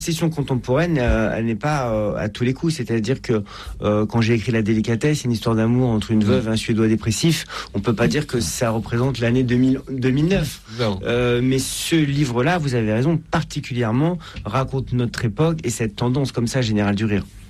Session contemporaine, elle n'est pas à tous les coups. C'est-à-dire que quand j'ai écrit La Délicatesse, une histoire d'amour entre une veuve et un Suédois dépressif, on peut pas dire que ça représente l'année 2009. Mais ce livre-là, vous avez raison, particulièrement raconte notre époque et cette tendance comme ça générale du rire.